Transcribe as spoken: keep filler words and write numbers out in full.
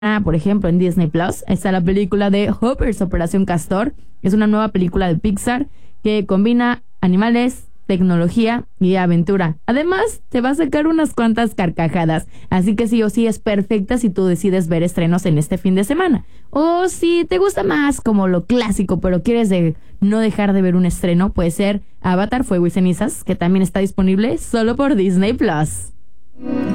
por ejemplo, en Disney Plus está la película de Hoppers, Operación Castor. Es una nueva película de Pixar que combina animales, tecnología y aventura. Además, te va a sacar unas cuantas carcajadas. Así que sí o sí es perfecta si tú decides ver estrenos en este fin de semana. O si te gusta más como lo clásico, pero quieres de no dejar de ver un estreno, puede ser Avatar, Fuego y Cenizas, que también está disponible solo por Disney Plus.